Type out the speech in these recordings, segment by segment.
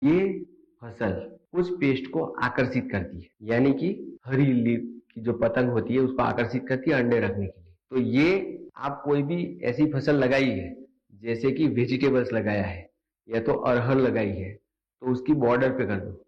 ये फसल कुछ पेस्ट को आकर्षित करती है, यानी कि हरी इल्ली की जो पतंग होती है उसको आकर्षित करती है अंडे रखने के लिए। तो ये आप कोई भी ऐसी फसल लगाई है, जैसे कि वेजिटेबल्स लगाया है या तो अरहर लगाई है, तो उसकी बॉर्डर पे कर दो,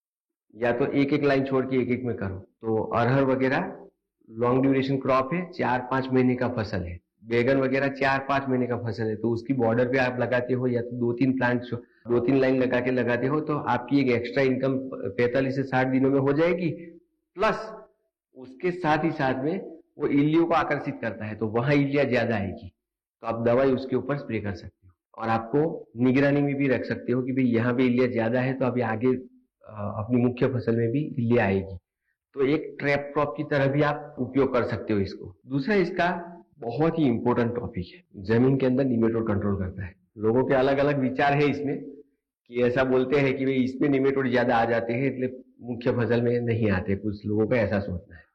या तो एक एक लाइन छोड़ के एक एक में करो। तो अरहर वगैरह लॉन्ग ड्यूरेशन क्रॉप है, 4-5 महीने का फसल है। बैगन वगैरह 4-5 महीने का फसल है, तो उसकी बॉर्डर पे आप लगाते हो या तो 2-3 प्लांट, 2-3 लाइन लगा के लगाते हो, तो आपकी एक एक्स्ट्रा इनकम 45 से 60 दिनों में हो जाएगी। प्लस उसके साथ ही साथ में वो इल्लियों को आकर्षित करता है, तो वहां इल्लियां ज्यादा आएगी, तो आप दवाई उसके ऊपर स्प्रे कर सकते हो। और आपको निगरानी में भी रख सकते हो कि भाई यहाँ पे इल्लियां ज्यादा है, तो अभी आगे अपनी मुख्य फसल में भी इल्लियां आएगी। तो एक ट्रैप क्रॉप की तरह भी आप उपयोग कर सकते हो इसको। दूसरा, इसका बहुत ही इंपॉर्टेंट टॉपिक है, जमीन के अंदर निमेटोड कंट्रोल करता है। लोगों के अलग अलग विचार है इसमें, कि ऐसा बोलते हैं कि भाई इसमें निमेटोड ज्यादा आ जाते हैं इसलिए मुख्य फसल में नहीं आते, कुछ लोगों का ऐसा सोचना है।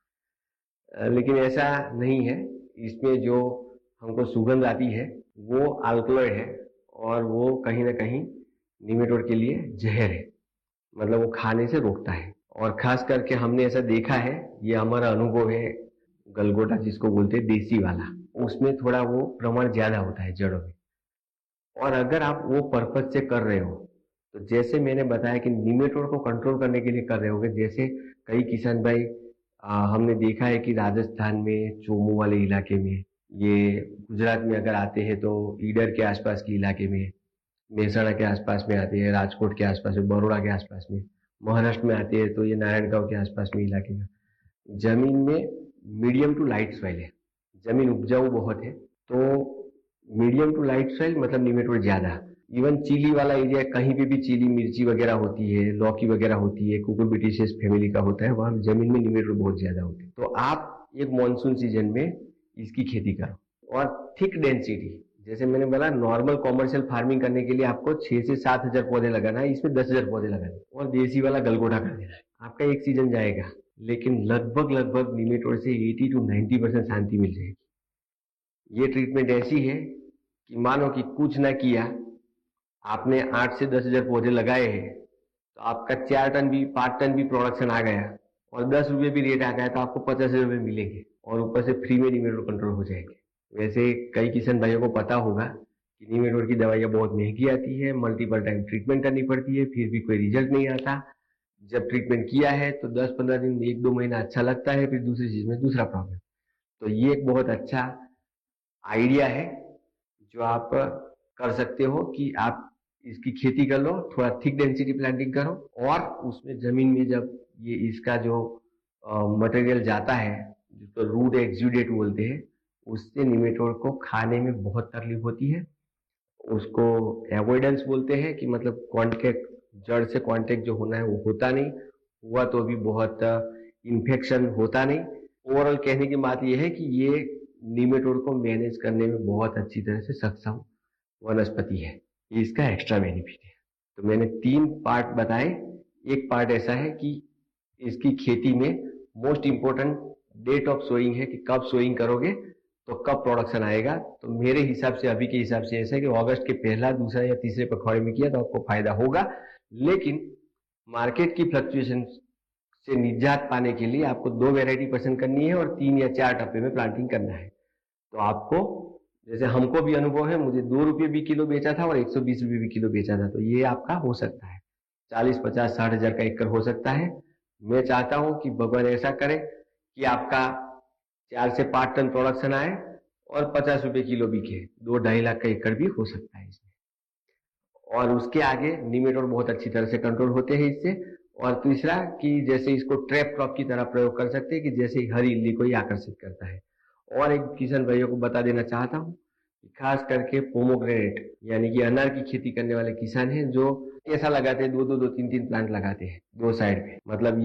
लेकिन ऐसा नहीं है। इसमें जो हमको सुगंध आती है वो अल्कलॉइड है, और वो कहीं ना कहीं निमेटोड के लिए जहर है, मतलब वो खाने से रोकता है। और खास करके हमने ऐसा देखा है, ये हमारा अनुभव है, गलगोटा जिसको बोलते हैं देसी वाला, उसमें थोड़ा वो प्रमाण ज्यादा होता है जड़ों में। और अगर आप वो पर्पज से कर रहे हो, तो जैसे मैंने बताया कि निमेटोड को कंट्रोल करने के लिए कर रहे होगे, जैसे कई किसान भाई, हमने देखा है कि राजस्थान में चोमू वाले इलाके में, ये गुजरात में अगर आते हैं तो ईडर के आसपास के इलाके में, मेहसाणा के आसपास में आते हैं, राजकोट के आसपास में, बड़ौदा के आसपास में, महाराष्ट्र में आते हैं तो ये नारायणगांव के आसपास में इलाके में जमीन में मीडियम टू लाइट सॉइल है, जमीन उपजाऊ बहुत है। तो मीडियम टू लाइट सॉइल मतलब निमेटोड ज्यादा। इवन चिली वाला एरिया, कहीं पे भी चिली मिर्ची वगैरह होती है, लौकी वगैरह होती है, कुकुरबिटेशियस फैमिली का होता है, वहां जमीन में निमेटोड बहुत ज्यादा होते हैं। तो आप एक मानसून सीजन में इसकी खेती करो। और थिक डेंसिटी, जैसे मैंने बोला, नॉर्मल कॉमर्शियल फार्मिंग करने के लिए आपको 6 से 7 हजार पौधे लगाना है, इसमें 10 हजार पौधे लगाने हैं, और देसी वाला गलगोटा कर देना है। आपका एक सीजन जाएगा, लेकिन लगभग लगभग निमेटोड से 80 to 90% शांति मिल जाएगी। ये ट्रीटमेंट ऐसी है कि मानो कि कुछ ना किया, आपने 8 से 10 हजार पौधे लगाए हैं, तो आपका 4 टन भी 5 टन भी प्रोडक्शन आ गया, और 10 रुपये भी रेट आ गया, तो आपको 50 रुपये मिलेंगे, और ऊपर से फ्री में निमेटोड कंट्रोल हो जाएंगे। वैसे कई किसान भाइयों को पता होगा कि निमेटोड की दवाइयाँ बहुत महंगी आती है, मल्टीपल टाइम ट्रीटमेंट करनी पड़ती है, फिर भी कोई रिजल्ट नहीं आता। जब ट्रीटमेंट किया है तो 10-15 दिन, 1-2 महीना अच्छा लगता है, फिर दूसरी चीज में दूसरा प्रॉब्लम। तो ये एक बहुत अच्छा आइडिया है जो आप कर सकते हो, कि आप इसकी खेती कर लो, थोड़ा थिक डेंसिटी प्लांटिंग करो, और उसमें जमीन में जब ये इसका जो मटेरियल जाता है, जिसको रूट एक्सुडेट बोलते हैं, उससे निमेटोड को खाने में बहुत तकलीफ होती है। उसको एवॉइडेंस बोलते हैं, कि मतलब कांटेक्ट, जड़ से कांटेक्ट जो होना है वो होता नहीं, हुआ तो भी बहुत इन्फेक्शन होता नहीं। ओवरऑल कहने की बात यह है कि ये निमेटोड को मैनेज करने में बहुत अच्छी तरह से सक्षम वनस्पति है। ये इसका एक्स्ट्रा बेनिफिट है। तो मैंने 3 पार्ट बताए। एक पार्ट ऐसा है कि इसकी खेती में most important date of sowing है, कि कब सोइंग करोगे तो कब प्रोडक्शन आएगा। तो मेरे हिसाब से, अभी के हिसाब से ऐसा है कि अगस्त के पहला, दूसरा या तीसरे पखवाड़े में किया तो आपको फायदा होगा। लेकिन मार्केट की फ्लक्चुएशन से निजात पाने के लिए आपको 2 वैरायटी पसंद करनी है, और 3 या 4 टप्पे में प्लांटिंग करना है। तो आपको, जैसे हमको भी अनुभव है, मुझे 2 रुपये भी किलो बेचा था और 120 रुपये भी किलो बेचा था, तो ये आपका हो सकता है, 40-50-60 हजार का एकड़ हो सकता है। मैं चाहता हूं कि भगवान ऐसा करे कि आपका 4 से 5 टन प्रोडक्शन आए और 50 रुपये किलो बिके, 2-2.5 लाख का एकड़ भी हो सकता है इसमें। और उसके आगे निमेटोड बहुत अच्छी तरह से कंट्रोल होते हैं इससे। और तीसरा, कि जैसे इसको ट्रैप क्रॉप की तरह प्रयोग कर सकते हैं, कि जैसे हरी इल्ली को ही आकर्षित करता है। और एक किसान भाइयों को बता देना चाहता हूँ, खास करके पोमोग्रेनेट यानी कि अनार की खेती करने वाले किसान हैं, जो ऐसा लगाते हैं, 2-2, 2-3-3 प्लांट लगाते हैं 2 साइड पे, मतलब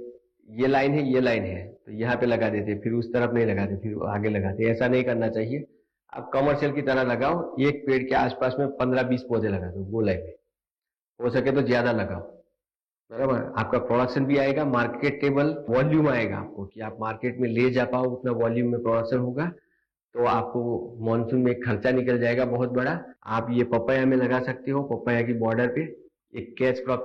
ये लाइन है, ये लाइन है, तो यहाँ पे लगा देते, फिर उस तरफ नहीं लगाते, फिर आगे लगाते। ऐसा नहीं करना चाहिए। आप कमर्शियल की तरह लगाओ, एक पेड़ के आसपास में 15-20 पौधे लगा दो गोलाई में, हो सके तो ज्यादा लगाओ, बराबर। आपका प्रोडक्शन भी आएगा, मार्केटेबल वॉल्यूम आएगा आपको, कि आप मार्केट में ले जा पाओ, उतना वॉल्यूम में प्रोडक्शन होगा। तो आपको मानसून में खर्चा निकल जाएगा बहुत बड़ा। आप ये पपाया में लगा सकते हो, पपाया की बॉर्डर पे एक कैच क्रॉप